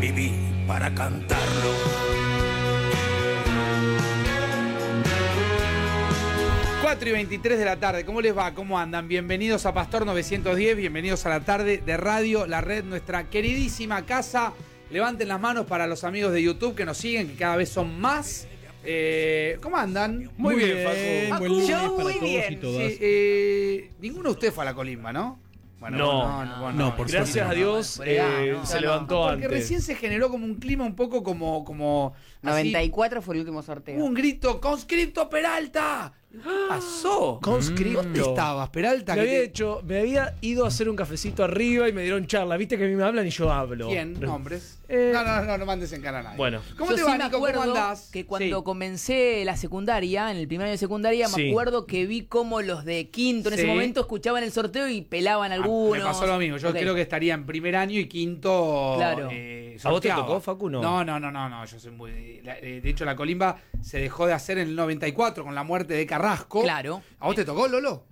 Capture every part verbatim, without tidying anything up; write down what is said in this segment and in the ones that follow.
viví para cantarlo. cuatro y veintitrés de la tarde, ¿cómo les va? ¿Cómo andan? Bienvenidos a Pastor novecientos diez, bienvenidos a la tarde de Radio La Red, nuestra queridísima casa. Levanten las manos para los amigos de YouTube que nos siguen, que cada vez son más. Eh, ¿Cómo andan? Muy, muy bien, bien, Facu. buen lunes Yo para muy todos bien. y todas. Sí, eh, ninguno de ustedes fue a la colimba, ¿no? Bueno, No. bueno, no, bueno, No, no, por Gracias suerte a Dios no, eh, no, se no, levantó no, antes. Porque recién se generó como un clima un poco como... como noventa y cuatro fue el último sorteo. un grito, ¡Conscripto Peralta! ¿Qué pasó? Conscripto. ¿Dónde estabas, Peralta? Me ¿Qué había, te- hecho, me había ido a hacer un cafecito arriba y me dieron charla. Viste que a mí me hablan y yo hablo. ¿Quién? ¿Nombres? Eh, no, no, no, no mandes en cara a nadie. Bueno. ¿Cómo Yo te sí va, me Nico? acuerdo ¿Cómo andás? que cuando Sí. comencé la secundaria, en el primer año de secundaria, Sí. me acuerdo que vi cómo los de quinto en Sí. ese momento escuchaban el sorteo y pelaban Ah, algunos. me pasó lo mismo. Yo Ok. creo que estaría en primer año y quinto. Claro. eh, ¿A vos te sorteaba. tocó, Facu, no? No, no, no, no, no. Yo soy muy. la- eh, de hecho, la colimba se dejó de hacer en el noventa y cuatro con la muerte de Carrasco. Claro. ¿A vos te tocó, Lolo?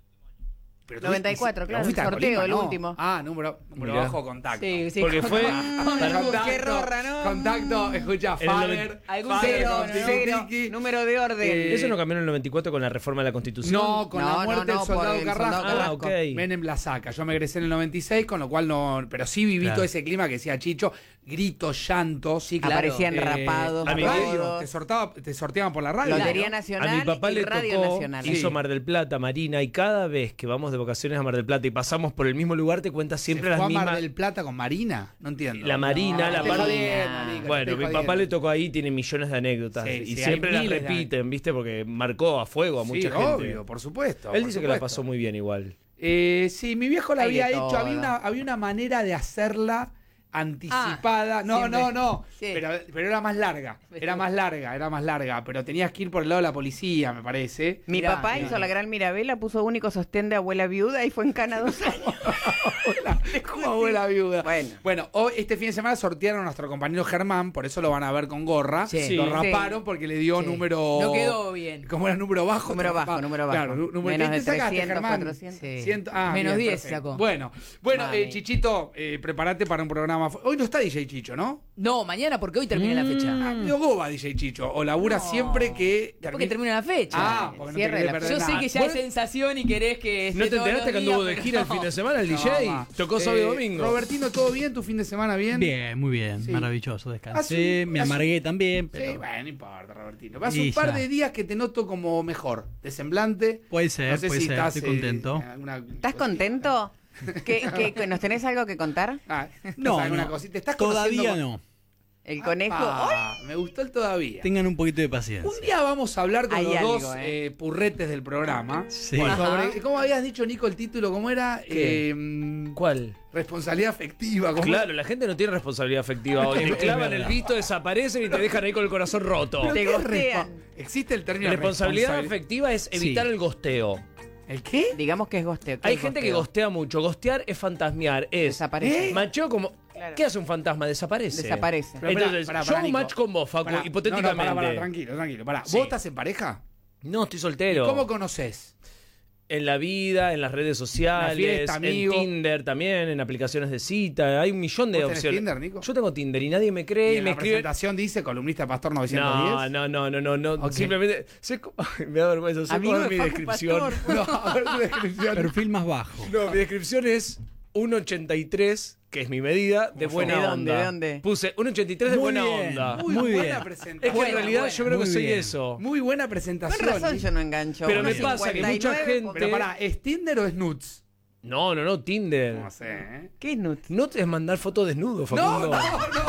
Pero tú- noventa y cuatro, pero claro, vos fuiste el a la sorteo, colimba, el ¿no? último. Ah, número, número Mirá. bajo contacto. Sí, sí. Porque fue- Contacto, Qué rorra, ¿no? Contacto, escucha, En el Fader. noven- Algún Fader cero, con Tiki cero, Tiki. número de orden. Eh, ¿Eso no cambió en el noventa y cuatro con la reforma de la Constitución? No, con No, la no, muerte no, del por soldado el Carrasco. soldado Ah, ok. Menem la saca. Yo me egresé en el noventa y seis, con lo cual no. Pero sí viví Claro. todo ese clima que decía Chicho, gritos, llantos. Sí, claro. Aparecían Eh, rapados, a mi todos. radio, te, sortaba- te sorteaban por la radio. Lotería Claro. Nacional A mi papá y le Radio tocó, Nacional. hizo Sí. Mar del Plata, Marina, y cada vez que vamos de vacaciones a Mar del Plata y pasamos por el mismo lugar, te cuentas Se siempre fue las a Mar mismas. del Plata con Marina. No entiendo. La Marina, No, la estoy parte. jodiendo, Nico, Bueno, estoy mi jodiendo. papá le tocó ahí, tiene millones de anécdotas. Sí, y sí, siempre hay las miles de repiten, ¿viste? Porque marcó a fuego a mucha Sí, gente. obvio, por supuesto. Él por dice que la supuesto. pasó muy bien igual. Eh, sí, mi viejo la Hay de había hecho. todo. Había una, había una manera de hacerla anticipada. Ah, no, siempre. no, no. Sí. Pero, pero era más larga. Era más larga, era más larga. Pero tenías que ir por el lado de la policía, me parece. Mi Mirá, papá mirá. hizo la gran Mirabela, puso único sostén de abuela viuda y fue en Cana dos años. Hola, ¿cómo abuela viuda? Bueno. Bueno, hoy, este fin de semana sortearon a nuestro compañero Germán, por eso lo van a ver con gorra. Sí. Lo Sí. raparon porque le dio Sí. número. No quedó bien. ¿Cómo era número bajo? Número Te bajo, rapaba. número bajo. Claro, número Menos ¿qué de te sacaste, trescientos, Germán? cuatrocientos. Sí. Ciento- ah, Menos bien, diez perfecto. sacó. Bueno, bueno Mami. eh, Chichito, eh, prepárate para un programa. fu- Hoy no está D J Chicho, ¿no? No, mañana porque hoy termina la fecha. Ah, Leo Goba, D J Chicho. O labura No. siempre que. Después que termina la fecha. Ah, porque no te Cierre querés la- perder Yo sé nada. que ya Vos- es sensación y querés que. ¿No esté te todos enteraste que los días, anduvo de pero gira el no. fin de semana el No, D J? va. Tocó sábado y Eh, domingo. Robertino, ¿todo bien? ¿Tu fin de semana bien? Bien, muy bien, Sí. maravilloso. Descansé, Hace un- me hace- amargué también, Sí, pero bueno, no importa, Robertino. Hace Y un par ya. de días que te noto como mejor, de semblante. puede ser, No sé puede si ser, estás, estoy eh, contento. en alguna ¿Estás cosita. contento? ¿Qué, qué- qué- ¿Nos tenés algo que contar? Ah, No, alguna no, cosita. ¿Te estás todavía conociendo no. El con- conejo. Ah, me gustó el todavía. Tengan un poquito de paciencia. Un día vamos a hablar con Hay los algo, dos eh. eh, purretes del programa. Sí. Sobre- Ajá. ¿Cómo habías dicho, Nico, el título? ¿Cómo era? ¿Qué? Eh, mm, ¿Cuál? responsabilidad afectiva. ¿cómo? Claro, la gente no tiene responsabilidad afectiva hoy. Te Es clavan verdad. el visto, desaparecen y te dejan ahí con el corazón roto. ¿Pero Te qué es gostean. respo- Existe el término Responsabilidad responsabil- afectiva es evitar Sí. el gosteo. ¿El qué? Digamos que es gosteo. ¿Qué Hay es gente que gosteo? gostea mucho. Gostear es fantasmear, es Desaparece. ¿Eh? macheo como. Claro. ¿Qué hace un fantasma? Desaparece. Desaparece. Pero Entonces, pará, pará, yo pará, un Nico. match con vos, Facu, Pará, hipotéticamente. No, no, pará, pará, tranquilo, tranquilo. Pará. Sí. ¿Vos estás en pareja? No, estoy soltero. ¿Cómo conoces? En la vida, en las redes La sociales, fiesta, en amigo. Tinder también, en aplicaciones de cita. Hay un millón de ¿Vos tenés opciones. Tinder, Nico? Yo tengo Tinder y nadie me Y cree y, en me la escribe. presentación dice columnista Pastor novecientos diez. No, no, no, no, no, no. Ok. Simplemente. sé co- me da vergüenza. Sé Amigo cuál es de mi Facu descripción. Pastor. No, a ver tu descripción. Perfil más bajo. No, mi descripción es uno ochenta y tres, que es mi medida, de buena ¿De onda. dónde, de dónde? Puse uno ochenta y tres de Muy buena bien. onda. Muy, Muy buena bien. Es presentación. que en Buena, realidad buena. yo creo que Muy soy bien. eso. Muy buena Con presentación. razón yo no engancho. Pero me uno pasa que mucha cincuenta y nueve, gente- Pero pará, ¿es Tinder o es nudes? No, no, no, Tinder. No sé, ¿eh? ¿Qué es Nut? No te es mandar fotos desnudo, No, Facundo. no,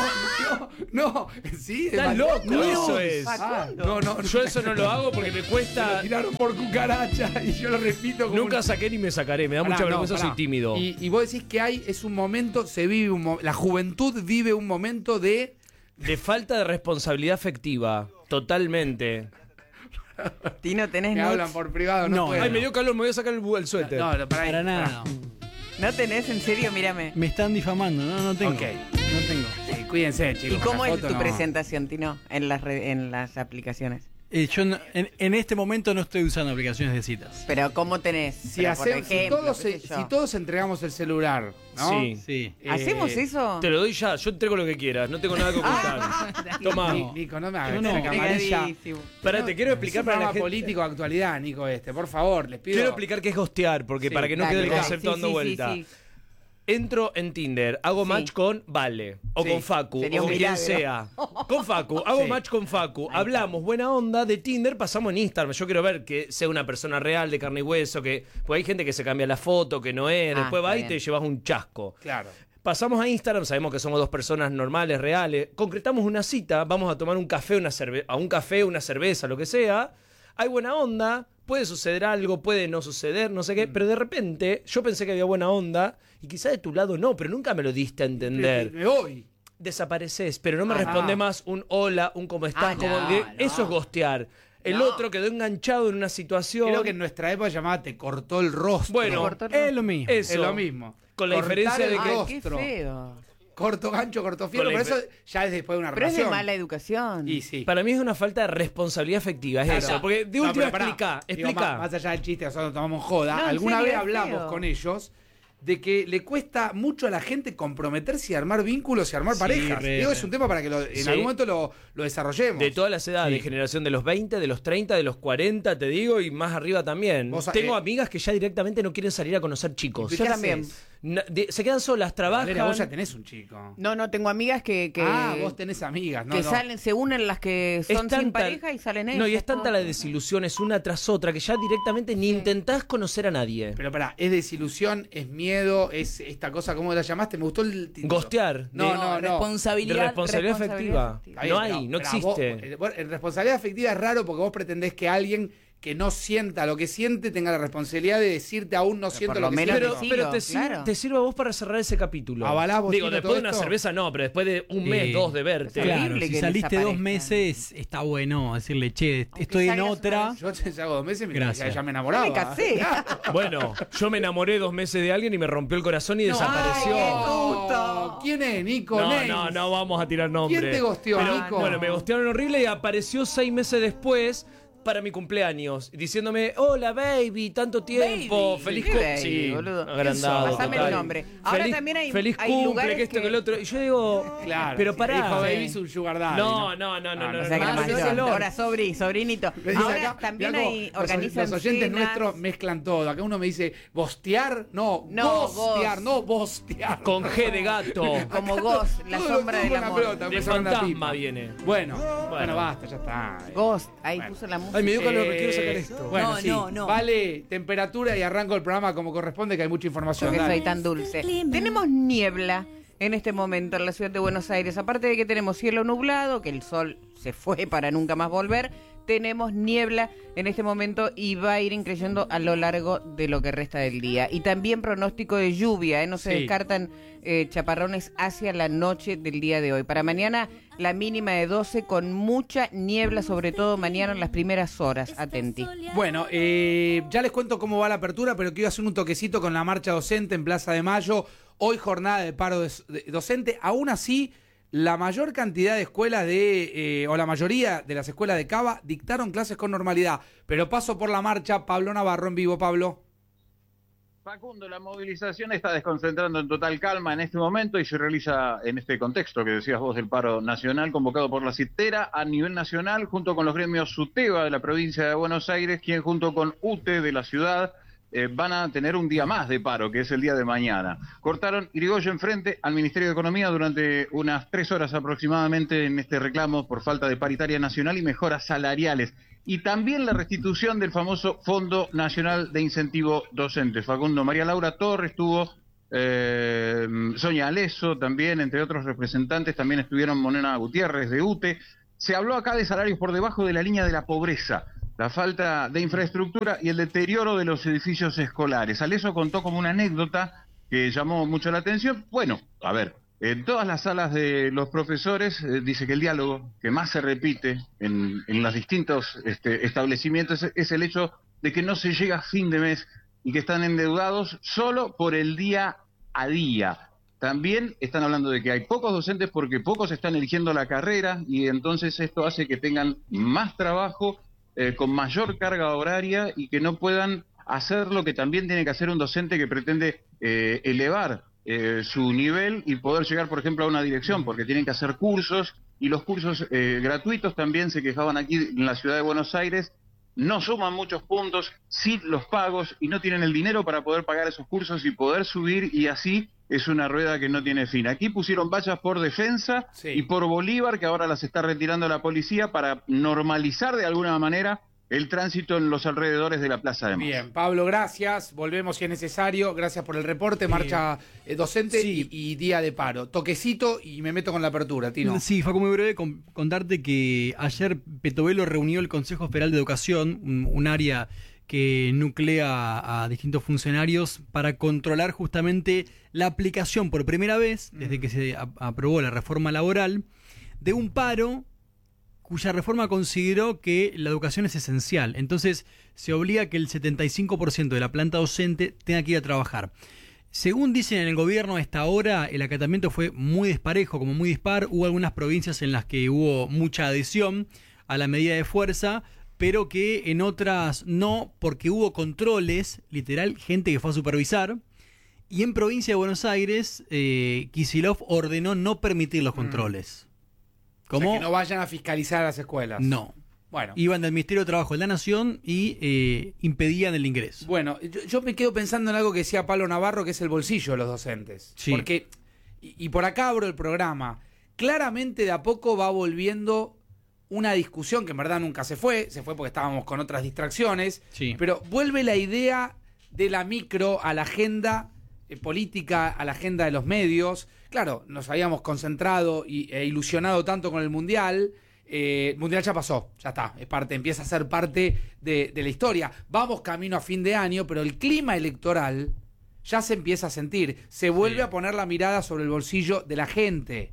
no, no, no. Sí, Estás es loco, no, eso es. Ah, no, no, Yo eso no lo hago porque me Me lo cuesta. tiraron por cucaracha y yo lo repito como Nunca un- saqué ni me sacaré. Me da Pará, mucha no, vergüenza, pará. soy tímido. Y, y vos decís que hay, es un momento, se vive un mo- la juventud vive un momento de. De falta de responsabilidad afectiva. Totalmente. Tino, ¿tenés Me nuts? hablan por privado, no, No, puedo. Ay, me dio calor, me voy a sacar el, bu- el suéter. No, no, pará ahí, Para nada. pará. ¿No tenés? ¿En serio? Mírame. Me están difamando, no, no tengo. Ok. No tengo. Sí, cuídense, chicos. ¿Y cómo la es foto tu no. presentación, Tino, en las, re- en las aplicaciones? Eh, yo no- en, en este momento no estoy usando aplicaciones de citas. Pero ¿cómo tenés? Si, Pero, por hacemos, si, ejemplo, todos, qué sé yo. si todos entregamos el celular, ¿no? Sí. Sí. Eh, ¿Hacemos eso? Te lo doy ya, yo entrego lo que quieras, no tengo nada que ocultar. Toma. Ni- Nico, no me hagas No, no. esa camarilla. Negadísimo. Pará, te quiero explicar Es un para la programa gente. político de actualidad, Nico, este. Por favor, les pido. Quiero explicar qué es gostear, porque Sí, para que no Dale, quede el dale. concepto Sí, dando sí, sí, vuelta. sí. Entro en Tinder, hago Sí. match con Vale, o Sí. con Facu, Sería o un con quien milagro. sea. Con Facu, hago Sí. match con Facu, hablamos, buena onda, de Tinder pasamos en Instagram. Yo quiero ver que sea una persona real, de carne y hueso, que pues hay gente que se cambia la foto, que no es, Ah, después va está y te bien. llevas un chasco. Claro. Pasamos a Instagram, sabemos que somos dos personas normales, reales. Concretamos una cita, vamos a tomar un café, una cerve a un café, una cerveza, lo que sea. Hay buena onda, puede suceder algo, puede no suceder, no sé qué, pero de repente yo pensé que había buena onda y quizá de tu lado no, pero nunca me lo diste a entender. Me voy. Desapareces, pero no me Ah. responde más un hola, un cómo estás, Ah, como no, que no. eso es gostear. El No. otro quedó enganchado en una situación. Creo que en nuestra época llamaba te cortó el rostro. Bueno, Me cortó el Es lo mismo. eso. es lo mismo. Con la Cortar diferencia el de que- Ay, qué rostro. feo. Corto gancho, corto fierro. Con la Pero eso ya es después de una Pero es de relación. mala educación. Y sí. Para mí es una falta de responsabilidad afectiva, es Claro. eso. Porque de No, última pero pará. explica, Digo, explica. más, más allá del chiste, nosotros tomamos joda. No, en Alguna serio, vez es hablamos feo. con ellos de que le cuesta mucho a la gente comprometerse y armar vínculos y armar Sí, parejas. re, Digo, re. es un tema para que lo- en Sí. algún momento lo, lo desarrollemos. De todas las edades, Sí. de generación de los veinte, de los treinta, de los cuarenta, te digo, y más arriba también. Vos, Tengo eh, amigas que ya directamente no quieren salir a conocer chicos. ¿Qué Yo haces? también. Na- de- se quedan solas, trabajan. Valeria, vos ya tenés un chico. No, no, tengo amigas que, que, Ah, vos tenés amigas, ¿no? que no. salen, se unen las que Es son sin tanta- pareja y salen ellas. No, y es tanta todo. la desilusión, es una tras otra, que ya directamente ni intentás conocer a nadie. Pero pará, es desilusión, es miedo, es esta cosa, ¿cómo la llamaste? Me gustó el título. Gostear. No, de- no, no. de Responsabilidad. responsabilidad responsabilidad afectiva. afectiva. Está bien, No hay, pero- no pero existe. vos- eh, bueno, en responsabilidad afectiva es raro porque vos pretendés que alguien que no sienta lo que siente tenga la responsabilidad de decirte aún no siento por lo lo que menos siento. Pero, decilo, pero te, sir- claro. te sirve a vos para cerrar ese capítulo. ¿Avalás vos, Digo, Tino, después todo de una esto? cerveza no, pero después de un mes, Eh, dos de verte. Claro. Claro, horrible si que saliste dos desaparezcan. meses, está bueno decirle, che, Aunque estoy en salgas otra. una vez. Yo te hago dos meses y Gracias. ya, ya me enamoraba. Yo me casé. Bueno, yo me enamoré dos meses de alguien y me rompió el corazón y No, desapareció. ay, qué Oh, susto. ¿Quién es, Nico? No, Names. no, no vamos a tirar nombres. ¿Quién te gosteó, Pero, Nico? Bueno, me gostearon horrible y apareció seis meses después para mi cumpleaños, diciéndome, hola baby, tanto tiempo, Baby. feliz ¿Qué cumple. baby, Sí, boludo? agrandado. Pasame total. el nombre. Ahora Feliz- también hay- Feliz hay cumple, lugares que esto, que... que- el otro. Y yo digo, Claro. pero si pará. Dijo Sí. baby es un sugar daddy. No, no, no, no, Ah, no. O sea que no, la no, mayor- no, no. ahora sobri, sobrinito. Dice Ahora acá, también mirá cómo hay, los- organizan Los oyentes cenas. nuestros mezclan todo. Acá uno me dice, ¿bostear? No, No, bostear, vos. no bostear. Con G de gato. Como Ghost, la Todo lo sombra tuvo del con la amor. pelota, De me sacan la fantasma pipa. viene. Bueno, bueno, Bueno. basta, ya está. Ghost, ahí Bueno. puso la música. Ay, me dio calor, Eh, quiero sacar esto. Bueno, No, sí. no, no. Vale, temperatura y arranco el programa como corresponde, que hay mucha información. Porque Dale. soy tan dulce. Tenemos niebla en este momento en la ciudad de Buenos Aires. Aparte de que tenemos cielo nublado, que el sol se fue para nunca más volver, tenemos niebla en este momento y va a ir increyendo a lo largo de lo que resta del día. Y también pronóstico de lluvia, ¿eh? No se Sí. descartan eh, chaparrones hacia la noche del día de hoy. Para mañana la mínima de doce con mucha niebla, sobre todo mañana en las primeras horas. Atenti. Bueno, eh, ya les cuento cómo va la apertura, pero quiero hacer un toquecito con la marcha docente en Plaza de Mayo. Hoy jornada de paro de- de- docente. Aún así, la mayor cantidad de escuelas de, eh, o la mayoría de las escuelas de Cava dictaron clases con normalidad. Pero paso por la marcha, Pablo Navarro en vivo, Pablo. Facundo, la movilización está desconcentrando en total calma en este momento y se realiza en este contexto que decías vos del paro nacional convocado por la CITERA a nivel nacional junto con los gremios SUTEBA de la provincia de Buenos Aires, quien junto con UTE de la ciudad eh, van a tener un día más de paro, que es el día de mañana. Cortaron Irigoyen frente al Ministerio de Economía durante unas tres horas aproximadamente en este reclamo por falta de paritaria nacional y mejoras salariales. Y también la restitución del famoso Fondo Nacional de Incentivo Docente. Facundo, María Laura Torres estuvo, eh, Sonia Aleso también, entre otros representantes, también estuvieron Monena Gutiérrez de UTE. Se habló acá de salarios por debajo de la línea de la pobreza, la falta de infraestructura y el deterioro de los edificios escolares. Aleso contó como una anécdota que llamó mucho la atención. Bueno, a ver, en todas las salas de los profesores eh, dice que el diálogo que más se repite en, en los distintos este, establecimientos es, es el hecho de que no se llega a fin de mes y que están endeudados solo por el día a día. también están hablando de que hay pocos docentes porque pocos están eligiendo la carrera y entonces esto hace que tengan más trabajo, eh, con mayor carga horaria y que no puedan hacer lo que también tiene que hacer un docente que pretende eh, elevar eh, su nivel y poder llegar, por ejemplo, a una dirección, porque tienen que hacer cursos y los cursos eh, gratuitos también se quejaban aquí en la ciudad de Buenos Aires. No suman muchos puntos, sí los pagos, y no tienen el dinero para poder pagar esos cursos y poder subir, y así es una rueda que no tiene fin. Aquí pusieron vallas por Defensa Sí. y por Bolívar, que ahora las está retirando la policía para normalizar de alguna manera el tránsito en los alrededores de la Plaza de Mayo. Bien, Pablo, gracias. Volvemos si es necesario. Gracias por el reporte. Marcha eh, docente sí. y, y día de paro. Toquecito y me meto con la apertura, Tino. Sí, Facu, muy breve con- contarte que ayer Petovelo reunió el Consejo Federal de Educación, un, un área que nuclea a, a distintos funcionarios para controlar justamente la aplicación por primera vez, desde que se a- aprobó la reforma laboral, de un paro cuya reforma consideró que la educación es esencial. Entonces se obliga a que el setenta y cinco por ciento de la planta docente tenga que ir a trabajar. Según dicen en el gobierno, a esta hora el acatamiento fue muy disparejo, como muy dispar. Hubo algunas provincias en las que hubo mucha adhesión a la medida de fuerza, pero que en otras no, porque hubo controles, literal, gente que fue a supervisar. Y en provincia de Buenos Aires, eh, Kicillof ordenó no permitir los controles. O sea, ¿Cómo? que no vayan a fiscalizar a las escuelas. No. Bueno. Iban del Ministerio de Trabajo de la Nación y eh, impedían el ingreso. Bueno, yo, yo me quedo pensando en algo que decía Pablo Navarro, que es el bolsillo de los docentes. Sí. Porque, y, y por acá abro el programa, claramente de a poco va volviendo una discusión que en verdad nunca se fue, se fue porque estábamos con otras distracciones, Sí. pero vuelve la idea de la micro a la agenda eh, política, a la agenda de los medios. Claro, nos habíamos concentrado y, e ilusionado tanto con el Mundial. Eh, el Mundial ya pasó, ya está, es parte, empieza a ser parte de, de la historia. Vamos camino a fin de año, pero el clima electoral ya se empieza a sentir. Se vuelve Sí. a poner la mirada sobre el bolsillo de la gente.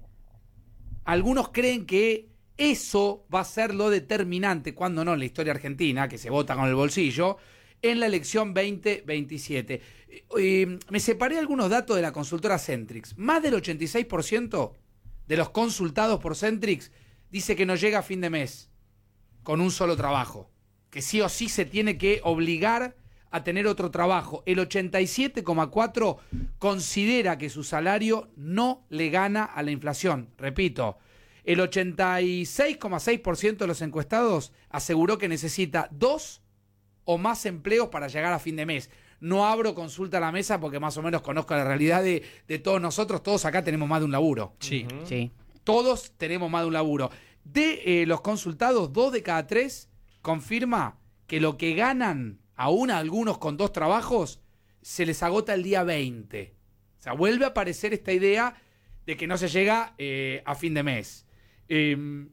Algunos creen que eso va a ser lo determinante, cuando no en la historia argentina, que se vota con el bolsillo, en la elección veinte veintisiete. Eh, eh, me separé algunos datos de la consultora Centrix. Más del ochenta y seis por ciento de los consultados por Centrix dice que no llega a fin de mes con un solo trabajo, que sí o sí se tiene que obligar a tener otro trabajo. El ochenta y siete coma cuatro por ciento considera que su salario no le gana a la inflación. Repito, el ochenta y seis coma seis por ciento de los encuestados aseguró que necesita dos o más empleos para llegar a fin de mes. No abro consulta a la mesa porque más o menos conozco la realidad de, de todos nosotros. Todos acá tenemos más de un laburo. Sí. Sí. Todos tenemos más de un laburo. De eh, los consultados, dos de cada tres confirma que lo que ganan, aún algunos con dos trabajos, se les agota el día veinte. O sea, vuelve a aparecer esta idea de que no se llega eh, a fin de mes. Eh,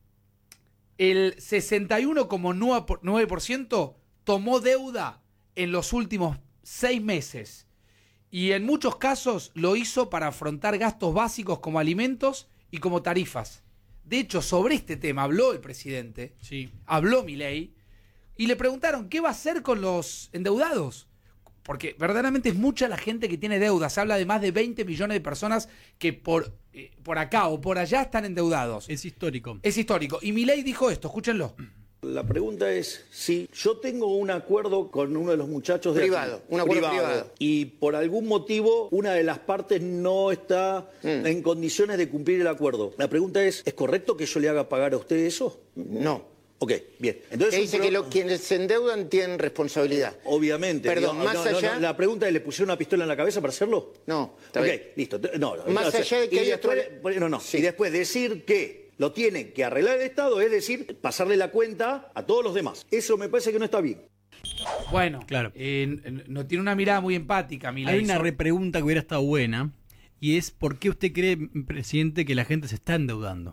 el sesenta y uno coma nueve por ciento tomó deuda en los últimos seis meses. Y en muchos casos lo hizo para afrontar gastos básicos como alimentos y como tarifas. De hecho, sobre este tema habló el presidente, Sí. habló Milei, y le preguntaron qué va a hacer con los endeudados. Porque verdaderamente es mucha la gente que tiene deudas. Se habla de más de veinte millones de personas que por, eh, por acá o por allá están endeudados. Es histórico. Es histórico. Y Milei dijo esto, escúchenlo. La pregunta es si yo tengo un acuerdo con uno de los muchachos de Privado, aquí, un acuerdo privado. y por algún motivo una de las partes no está Mm. en condiciones de cumplir el acuerdo. La pregunta es, ¿es correcto que yo le haga pagar a usted eso? No. Ok, bien. Entonces, Que un dice pro- que lo- quienes se endeudan tienen responsabilidad. Obviamente. Perdón, digo, más no, no, allá- no, la pregunta es, ¿le pusieron una pistola en la cabeza para hacerlo? No, está Ok, bien. listo. No, no, Más o sea, allá de que y hay después, otro- No, no. Sí. Y después decir que lo tiene que arreglar el Estado, es decir, pasarle la cuenta a todos los demás. Eso me parece que no está bien. Bueno, Claro. eh, n- no tiene una mirada muy empática, Milei. Hay una sobre- repregunta que hubiera estado buena, y es ¿por qué usted cree, presidente, que la gente se está endeudando?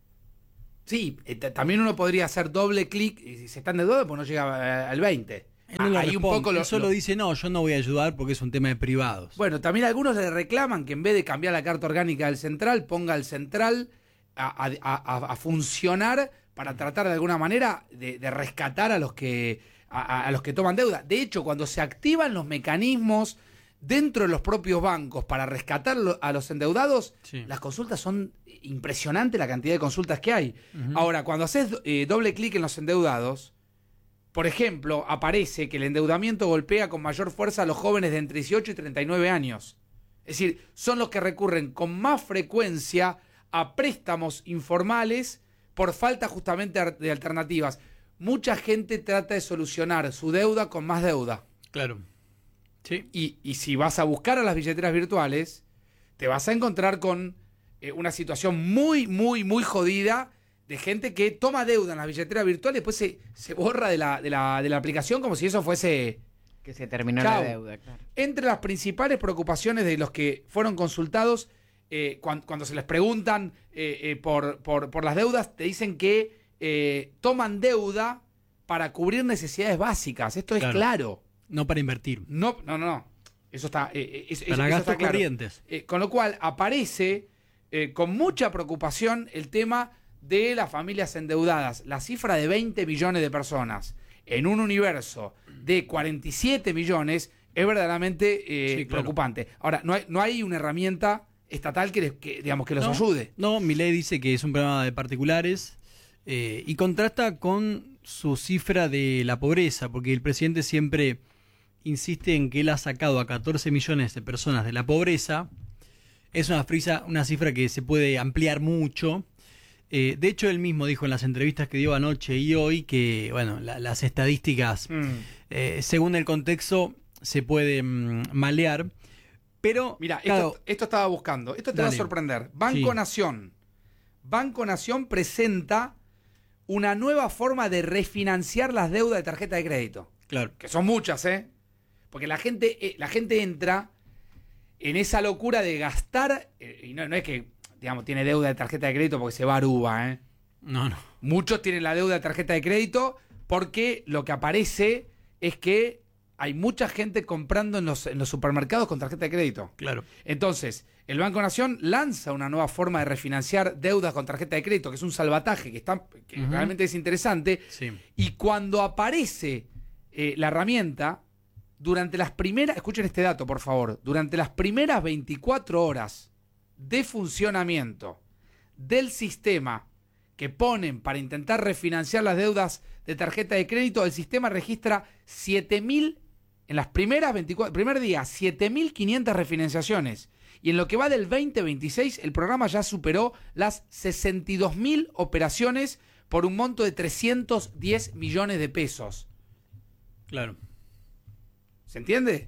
Sí, eh, t- también uno podría hacer doble clic y si se está endeudado, pues no llega eh, al veinte. Él no lo Ahí un responde, poco él lo, solo lo- dice, no, yo no voy a ayudar porque es un tema de privados. Bueno, también algunos le reclaman que en vez de cambiar la carta orgánica del central, ponga el central a, a- a- a funcionar para tratar de alguna manera de, de rescatar a los que a, a los que toman deuda. De hecho, cuando se activan los mecanismos dentro de los propios bancos para rescatar lo- a los endeudados, Sí. las consultas son impresionante la cantidad de consultas que hay. Ujú. Ahora, cuando haces eh, doble clic en los endeudados, por ejemplo, aparece que el endeudamiento golpea con mayor fuerza a los jóvenes de entre dieciocho y treinta y nueve años. Es decir, son los que recurren con más frecuencia a préstamos informales por falta justamente ar- de alternativas. Mucha gente trata de solucionar su deuda con más deuda. Claro. Sí. Y, y si vas a buscar a las billeteras virtuales, te vas a encontrar con eh, una situación muy, muy, muy jodida de gente que toma deuda en las billeteras virtuales y después se, se borra de la, de, la, de la aplicación como si eso fuese... Que se terminó Chau. la deuda, claro. Entre las principales preocupaciones de los que fueron consultados, eh, cuan- cuando se les preguntan eh, eh, por, por, por las deudas, te dicen que eh, toman deuda para cubrir necesidades básicas. Esto es Claro. claro. No para invertir. No, no, no. no. Eso está, eh, eh, es- eso Para está gastos claro. corrientes. Eh, con lo cual aparece eh, con mucha preocupación el tema de las familias endeudadas. La cifra de veinte millones de personas en un universo de cuarenta y siete millones es verdaderamente eh, Sí, claro. preocupante. Ahora, no hay, no hay una herramienta estatal que, les- que, digamos, que los No, ayude. No, Milei dice que es un problema de particulares eh, y contrasta con su cifra de la pobreza, porque el presidente siempre insiste en que él ha sacado a catorce millones de personas de la pobreza. Es una, frisa, una cifra que se puede ampliar mucho. Eh, de hecho, él mismo dijo en las entrevistas que dio anoche y hoy que, bueno, la- las estadísticas, Mm. eh, según el contexto, se pueden malear. Pero, Mira, claro, esto, esto estaba buscando. Esto te va a Dale. sorprender. Banco Sí. Nación. Banco Nación presenta una nueva forma de refinanciar las deudas de tarjeta de crédito. claro, Que son muchas, ¿eh? Porque la gente, eh, la gente entra en esa locura de gastar, eh, y no, no es que, digamos, tiene deuda de tarjeta de crédito porque se va a Aruba, ¿eh? no, no. Muchos tienen la deuda de tarjeta de crédito porque lo que aparece es que hay mucha gente comprando en los, en los supermercados con tarjeta de crédito. Claro. Entonces, el Banco Nación lanza una nueva forma de refinanciar deudas con tarjeta de crédito, que es un salvataje, que, está, que Ujú. realmente es interesante. Sí. Y cuando aparece eh, la herramienta, durante las primeras, escuchen este dato por favor, durante las primeras veinticuatro horas de funcionamiento del sistema que ponen para intentar refinanciar las deudas de tarjeta de crédito, el sistema registra siete mil, en las primeras veinticuatro, primer día, siete mil quinientas refinanciaciones. Y en lo que va del veinte veintiséis, el programa ya superó las sesenta y dos mil operaciones por un monto de trescientos diez millones de pesos. Claro. ¿Se entiende?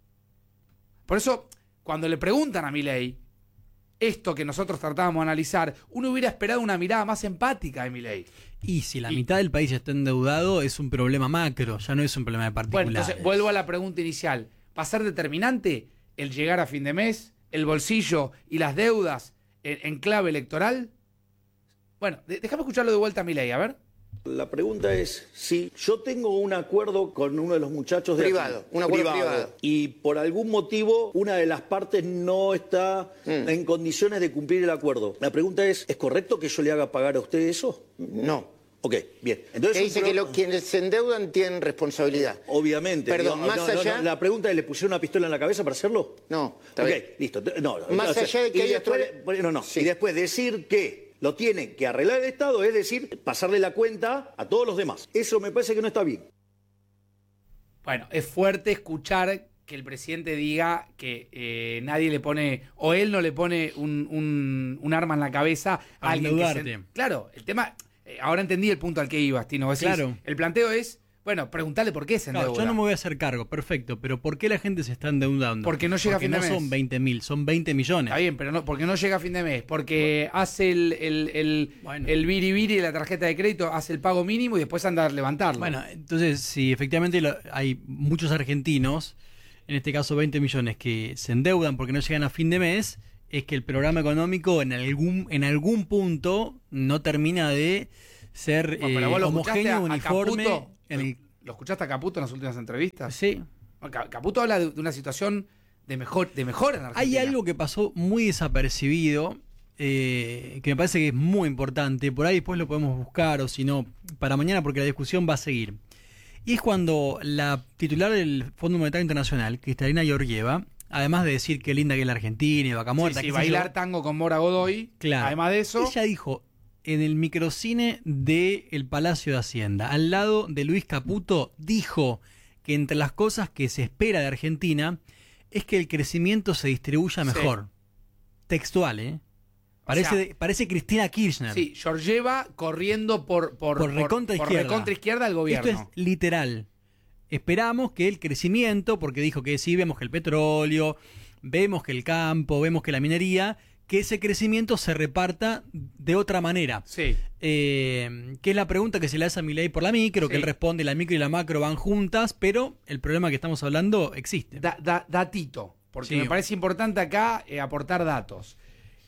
Por eso, cuando le preguntan a Milei esto que nosotros tratábamos de analizar, uno hubiera esperado una mirada más empática de Milei. Y si la Y- mitad del país está endeudado, es un problema macro, ya no es un problema de Bueno, particulares. entonces vuelvo a la pregunta inicial. ¿Va a ser determinante el llegar a fin de mes, el bolsillo y las deudas en, en clave electoral? Bueno, de- déjame escucharlo de vuelta a Milei, a ver. La pregunta es si yo tengo un acuerdo con uno de los muchachos de Privado, aquí, un acuerdo privado. y por algún motivo una de las partes no está Mm. en condiciones de cumplir el acuerdo. La pregunta es, ¿es correcto que yo le haga pagar a usted eso? No. Ok, bien. Entonces Que dice un que pro- lo- quienes se endeudan tienen responsabilidad. Obviamente. Perdón, digamos, más no, no, allá- no, la pregunta es, ¿le pusieron una pistola en la cabeza para hacerlo? No, está Ok, bien. listo. No, no, Más o sea, allá de que y hay después, otro- no, no. Sí. Y después decir que lo tiene que arreglar el Estado, es decir, pasarle la cuenta a todos los demás. Eso me parece que no está bien. Bueno, es fuerte escuchar que el presidente diga que eh, nadie le pone, o él no le pone un, un- un arma en la cabeza a Para alguien que se- endeudarte. Claro, el tema, eh, ahora entendí el punto al que ibas, Tino. Vos decís, Claro. el planteo es, bueno, preguntarle por qué se endeuda. Claro, yo no me voy a hacer cargo, perfecto, pero ¿por qué la gente se está endeudando? Porque no llega a Porque fin de no mes. son veinte mil, son veinte millones. Está bien, pero no, porque no llega a fin de mes, porque hace el, el, el, Bueno. el biribiri de la tarjeta de crédito, hace el pago mínimo y después anda a levantarlo. Bueno, entonces, si efectivamente lo- hay muchos argentinos, en este caso veinte millones, que se endeudan porque no llegan a fin de mes, es que el programa económico en algún, en algún punto no termina de ser Bueno, pero eh, vos lo escuchaste homogéneo, a- a uniforme. Caputo. en el- ¿Lo escuchaste a Caputo en las últimas entrevistas? Sí. Ca- Caputo habla de, de una situación de mejor, de mejora en Hay Argentina. algo que pasó muy desapercibido, eh, que me parece que es muy importante, por ahí después lo podemos buscar o si no, para mañana porque la discusión va a seguir. Y es cuando la titular del Fondo Monetario Internacional, Cristalina Georgieva, además de decir qué linda que es la Argentina y Vaca Muerta. Sí, sí, qué sé bailar yo. tango con Mora Godoy. Claro. Además de eso. Ella dijo en el microcine del Palacio de Hacienda, al lado de Luis Caputo, dijo que entre las cosas que se espera de Argentina es que el crecimiento se distribuya mejor. Sí. Textual, ¿eh? Parece, O sea, parece Cristina Kirchner. Sí, Georgieva corriendo por, por, por recontra por, izquierda. Por recontra izquierda al gobierno. Esto es literal. Esperamos que el crecimiento, porque dijo que sí, vemos que el petróleo, vemos que el campo, vemos que la minería, que ese crecimiento se reparta de otra manera. Sí. Eh, que es la pregunta que se le hace a Milei por la micro, Sí. que él responde, la micro y la macro van juntas, pero el problema que estamos hablando existe. Da, da, datito, porque Sí. me parece importante acá eh, aportar datos.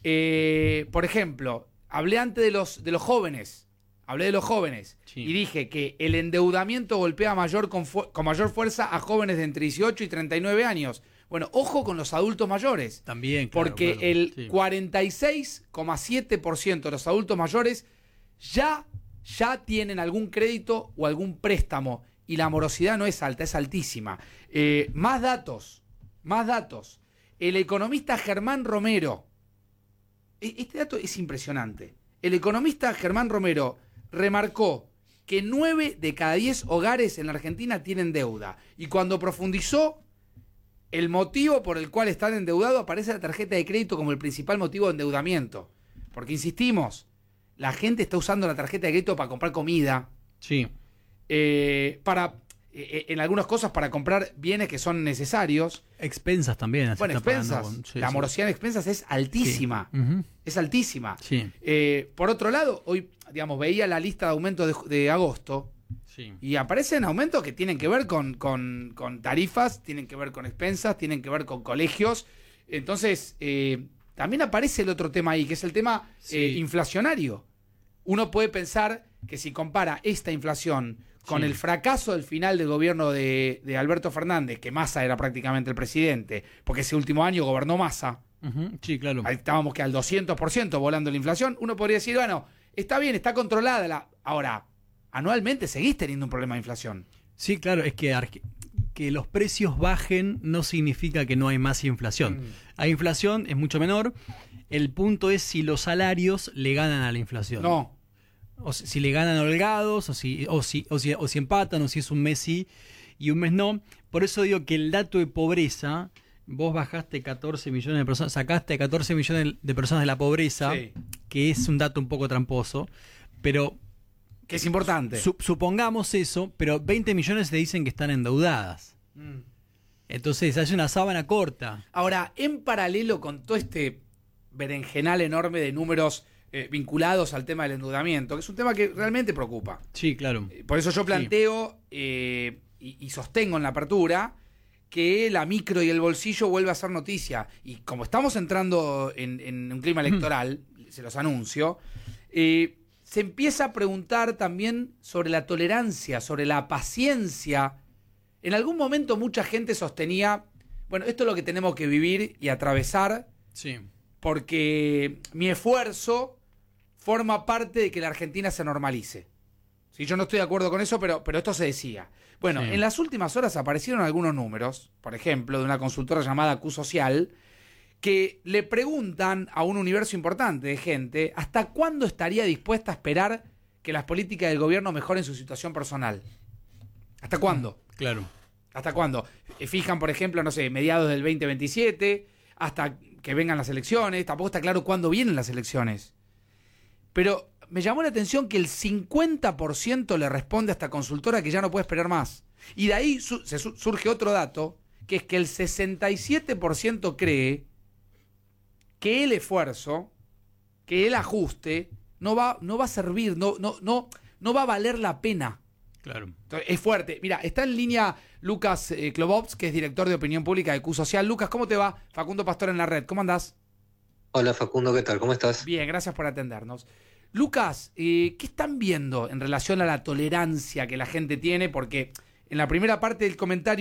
Eh, por ejemplo, hablé antes de los, de los jóvenes, hablé de los jóvenes, Sí. y dije que el endeudamiento golpea mayor con, fu- con mayor fuerza a jóvenes de entre dieciocho y treinta y nueve años. Bueno, ojo con los adultos mayores. También, claro, Porque claro, el sí. cuarenta y seis coma siete por ciento de los adultos mayores ya, ya tienen algún crédito o algún préstamo. Y la morosidad no es alta, es altísima. Eh, más datos, más datos. El economista Germán Romero, e- este dato es impresionante. El economista Germán Romero remarcó que nueve de cada diez hogares en la Argentina tienen deuda. Y cuando profundizó el motivo por el cual están endeudados, aparece la tarjeta de crédito como el principal motivo de endeudamiento. Porque insistimos, la gente está usando la tarjeta de crédito para comprar comida, Sí. eh, para eh, en algunas cosas para comprar bienes que son necesarios. Expensas también. se Bueno, está expensas. pagando con- sí, la sí. morosidad en expensas es altísima. Sí. Ujú. Es altísima. Sí. Eh, por otro lado, hoy, digamos, veía la lista de aumentos de, de agosto. Sí. Y aparecen aumentos que tienen que ver con, con, con tarifas, tienen que ver con expensas, tienen que ver con colegios. Entonces, eh, también aparece el otro tema ahí, que es el tema Sí. eh, inflacionario. Uno puede pensar que si compara esta inflación con Sí. el fracaso del final del gobierno de, de Alberto Fernández, que Massa era prácticamente el presidente, porque ese último año gobernó Massa, Ujú. Sí, claro. ahí estábamos que al doscientos por ciento volando la inflación, uno podría decir, bueno, está bien, está controlada la... Ahora, anualmente seguís teniendo un problema de inflación. Sí, claro, es que, arge- que los precios bajen no significa que no hay más inflación. Mm. Hay inflación, es mucho menor. El punto es si los salarios le ganan a la inflación. No. O si, si le ganan holgados, o si, o, si, o, si, o si empatan, o si es un mes sí y un mes no. Por eso digo que el dato de pobreza, vos bajaste catorce millones de personas, sacaste a catorce millones de personas de la pobreza, Sí. que es un dato un poco tramposo, pero Que es importante. Su- supongamos eso, pero veinte millones te dicen que están endeudadas. Mm. Entonces hay una sábana corta. Ahora, en paralelo con todo este berenjenal enorme de números eh, vinculados al tema del endeudamiento, que es un tema que realmente preocupa. Sí, claro. Eh, Por eso yo planteo eh, y, y sostengo en la apertura que la micro y el bolsillo vuelve a ser noticia. Y como estamos entrando en, en un clima electoral, se los anuncio, eh, se empieza a preguntar también sobre la tolerancia, sobre la paciencia. En algún momento mucha gente sostenía, bueno, esto es lo que tenemos que vivir y atravesar, Sí. porque mi esfuerzo forma parte de que la Argentina se normalice. Sí, yo no estoy de acuerdo con eso, pero, pero esto se decía. Bueno, Sí. en las últimas horas aparecieron algunos números, por ejemplo, de una consultora llamada Q Social, que le preguntan a un universo importante de gente hasta cuándo estaría dispuesta a esperar que las políticas del gobierno mejoren su situación personal. ¿Hasta cuándo? Claro. ¿Hasta cuándo? Eh, Fijan, por ejemplo, no sé, mediados del veinte veintisiete, hasta que vengan las elecciones. Tampoco está claro cuándo vienen las elecciones. Pero me llamó la atención que el cincuenta por ciento le responde a esta consultora que ya no puede esperar más. Y de ahí su- se su- surge otro dato, que es que el sesenta y siete por ciento cree que el esfuerzo, que el ajuste, no va, no va a servir, no, no, no, no va a valer la pena. Claro. Entonces, es fuerte. Mira, está en línea Lucas eh, Klobops, que es director de opinión pública de Q Social. Lucas, ¿cómo te va? Facundo Pastor en la red. ¿Cómo andás? Hola Facundo, ¿qué tal? ¿Cómo estás? Bien, gracias por atendernos. Lucas, eh, ¿qué están viendo en relación a la tolerancia que la gente tiene? Porque en la primera parte del comentario